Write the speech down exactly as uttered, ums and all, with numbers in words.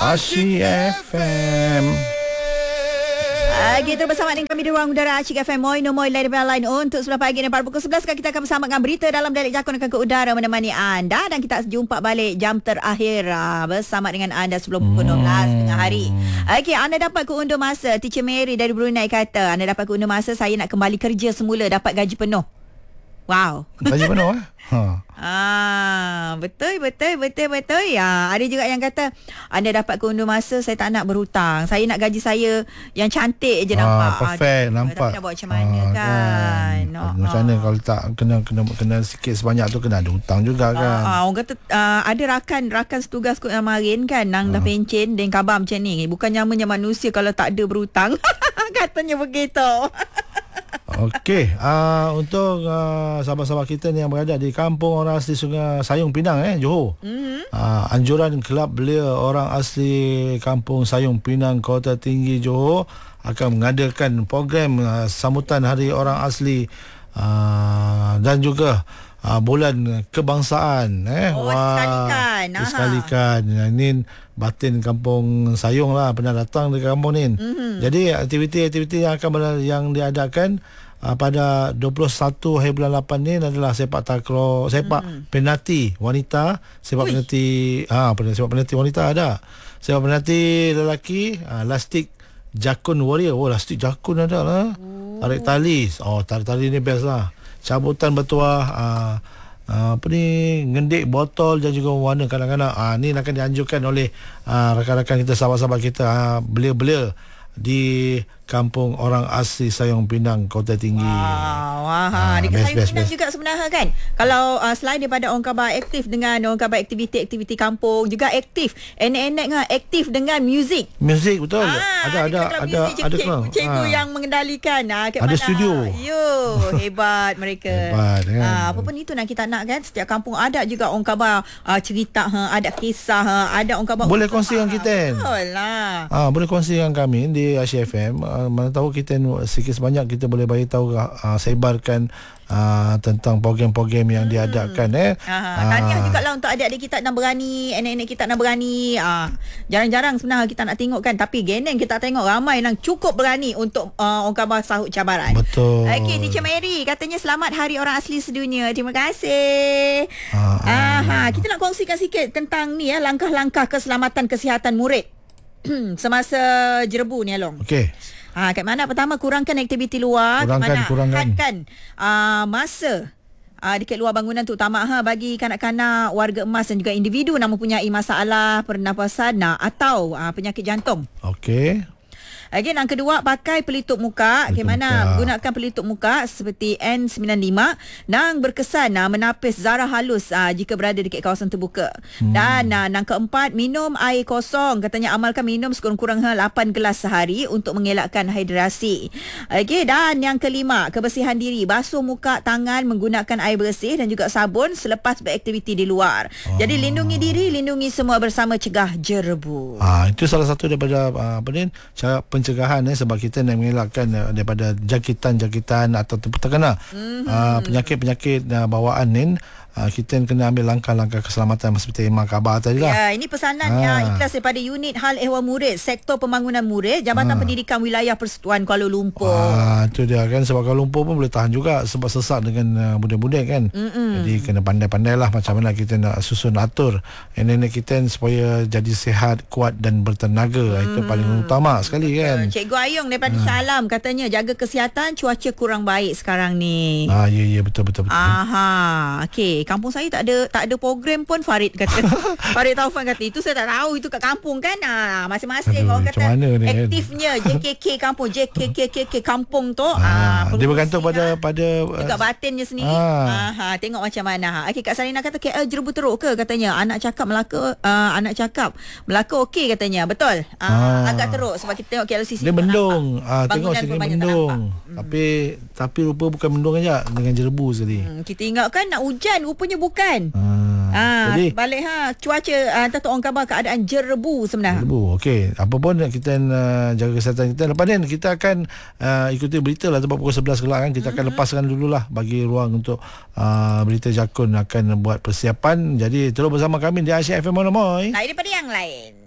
Asyik F M. Kita bersama dengan kami di ruang udara Asyik F M Moi Nomor lain lain untuk sebelah pagi dan pada pukul sebelas kita akan bersama dengan berita dalam Dialek Jakun akan ke udara menemani anda, dan kita jumpa balik jam terakhir bersama dengan anda sebelum pukul dua belas tengah hari. Okey, anda dapat keundur masa. Teacher Mary dari Brunei kata anda dapat keundur masa, saya nak kembali kerja semula dapat gaji penuh. Wow. Gaji penuh eh? Ha. Ah, betul betul betul betul. Ya, ada juga yang kata anda dapat keundur masa, saya tak nak berhutang. Saya nak gaji saya yang cantik je nampak. Ah, perfect, ah, nampak. Tapi nak buat macam mana ah, kan? kan? Oh, macam mana kalau tak kena kena kena sikit sebanyak tu kena ada hutang juga kan. Ah, ah, orang kata uh, ada rakan rakan setugas kot kemarin kan, nang ah. dah pencen dan khabar macam ni. Bukan nyamanya manusia kalau tak ada berhutang. Katanya begitu. Okey, uh, untuk uh, sahabat-sahabat kita ni yang berada di kampung orang asli Sungai Sayung Pinang eh Johor. Mm-hmm. Uh, anjuran Kelab Belia orang asli kampung Sayung Pinang Kota Tinggi Johor akan mengadakan program uh, sambutan Hari Orang Asli uh, dan juga uh, bulan kebangsaan eh. Oh, sekalikan. Sekalikan. Ini batin kampung Sayung lah pernah datang di kampung ni. Mm-hmm. Jadi aktiviti-aktiviti yang akan ber- yang diadakan Uh, pada dua puluh satu hari bulan lapan ni adalah sepak takraw, sepak hmm. penalti wanita, sepak Ui. penalti ha sepak penalti wanita ada. Sepak penalti lelaki, uh, lastik jakun warrior. Oh, lastik jakun ada lah. Oh. Tarik tali. Oh, tarik tali ni best lah. Cabutan bertuah, uh, uh, apa ni, ngendik botol dan juga warna kadang-kadang. Ah uh, ni akan dianjurkan oleh uh, rakan-rakan kita, sahabat-sahabat kita, uh, belia-belia di kampung orang asli Sayung Pinang Kota Tinggi. Wow, wah, di Sayung Pinang juga sebenarnya kan. Kalau uh, selain daripada orang khabar aktif dengan orang khabar aktiviti-aktiviti kampung, juga aktif enek-enek ngah aktif dengan muzik. Muzik betul. Ah, ada ada ada ada cikgu, cikgu ah. yang mengendalikan. Ah, ada mana? studio. Yo, hebat mereka. Hebat kan. Ah, apa pun itu nak kita nak kan, setiap kampung ada juga orang khabar uh, cerita, ha, ada kisah, ha, ada orang khabar. Boleh kongsi dengan kita. Betul lah. Ah, boleh kongsi dengan kami di Asyik F M. Uh, mana tahu kita sikit sebanyak kita boleh bagi tahu, uh, sebarkan uh, tentang program-program yang hmm. diadakan eh. Ah, tahniah juga lah untuk adik-adik kita nak berani, anak-anak kita nak berani. Ah, jarang-jarang sebenarnya kita nak tengok kan, tapi geneng kita tengok ramai yang cukup berani untuk uh, orang khabar sahut cabaran. Betul. Okey, Teacher Mary katanya selamat Hari Orang Asli Sedunia. Terima kasih. Ah, Aha, kita nak kongsikan sikit tentang ni ya, langkah-langkah keselamatan kesihatan murid semasa jerebu ni Along. Okey. Ha, kat mana pertama, kurangkan aktiviti luar, kurangkan, kat mana kurangkan. hadkan uh, masa uh, dekat luar bangunan, terutama ha, bagi kanak-kanak, warga emas dan juga individu yang mempunyai masalah pernafasan nah, atau uh, penyakit jantung. Okey. Again, yang kedua, pakai pelitup muka. Pelitup Bagaimana muka. Menggunakan pelitup muka seperti N sembilan lima yang berkesan uh, menapis zarah halus uh, jika berada dekat kawasan terbuka. Hmm. Dan uh, yang keempat, minum air kosong. Katanya amalkan minum sekurang-kurangnya lapan gelas sehari untuk mengelakkan hidrasi. Okey, dan yang kelima, kebersihan diri. Basuh muka, tangan menggunakan air bersih dan juga sabun selepas beraktiviti di luar. Oh. Jadi lindungi diri, lindungi semua bersama, cegah jerebu. Ah, itu salah satu daripada uh, apa ni, cara pencegahan eh, sebab kita nak mengelakkan uh, daripada jangkitan-jangkitan atau terkena mm-hmm. uh, penyakit-penyakit uh, bawaan ni. Uh, kita kena ambil langkah-langkah keselamatan seperti Imam khabar tadi lah. Ya, ini pesanan ha. yang ikhlas daripada Unit Hal Ehwal Murid, Sektor Pembangunan Murid, Jabatan ha. Pendidikan Wilayah Persekutuan Kuala Lumpur. Ah, itu dia kan, sebab Kuala Lumpur pun boleh tahan juga sebab sesak dengan uh, budak-budak kan. Mm-mm. Jadi kena pandai-pandai lah macam mana kita nak susun atur nenek kita supaya jadi sihat, kuat dan bertenaga. Mm. Itu paling utama sekali. Betul. Kan. Cikgu Ayung daripada ha. Salam katanya jaga kesihatan, cuaca kurang baik sekarang ni. Ah, ya ya betul betul betul. Aha, okey. Kampung saya tak ada tak ada program pun, Farid kata. Farid Taufan kata itu saya tak tahu, itu kat kampung kan. Ah, masing-masing orang kata aktifnya J K K kampung, J K K K K kampung tu. Ah, dia bergantung pada pada juga batinnya sendiri. Ah, ha, tengok macam mana. Okey, Kak Sarina kata K L jerebu teruk ke katanya. Anak cakap Melaka, uh, anak cakap Melaka okey katanya. Betul. Ah, ah. Agak teruk sebab kita tengok K L C C. Dia mendung. Ah, tengok sini mendung. Tapi hmm. tapi rupa bukan mendung aja dengan jerebu sekali. Hmm, kita ingatkan nak hujan, rupanya bukan. Ah, ah jadi balik ha cuaca ah, tak tahu orang khabar keadaan jerebu sebenarnya. Jerebu. Okey, apa pun kita uh, jaga kesihatan kita. Lepas ni kita akan uh, ikuti berita lah tempat pukul sebelas kelak kan. Kita mm-hmm. akan lepaskan dululah bagi ruang untuk uh, berita Jakun akan buat persiapan. Jadi terus bersama kami di Asyik F M Monomoy. Lain daripada yang lain.